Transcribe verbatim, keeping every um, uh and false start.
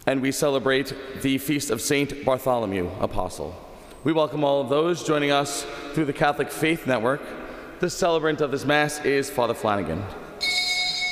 and we celebrate the feast of Saint Bartholomew Apostle. We welcome all of those joining us through the Catholic Faith Network. The celebrant of this Mass is Father Flanagan.